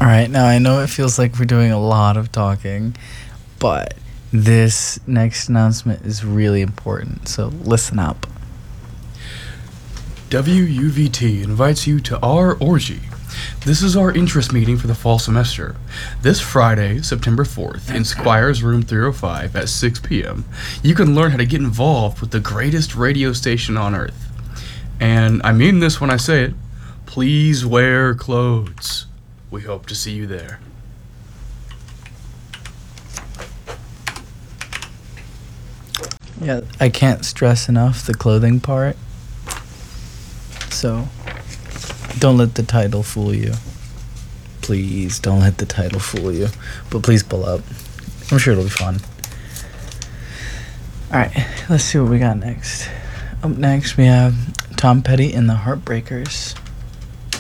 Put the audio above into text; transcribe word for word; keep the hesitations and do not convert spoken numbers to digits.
All right, now I know it feels like we're doing a lot of talking, but this next announcement is really important, so listen up. W U V T invites you to our orgy. This is our interest meeting for the fall semester. This Friday, September fourth, in Squires Room three oh five at six p.m., you can learn how to get involved with the greatest radio station on Earth. And I mean this when I say it. Please wear clothes. We hope to see you there. Yeah, I can't stress enough the clothing part. So, don't let the title fool you. Please don't let the title fool you. But please pull up. I'm sure it'll be fun. Alright, let's see what we got next. Up next, we have Tom Petty and the Heartbreakers.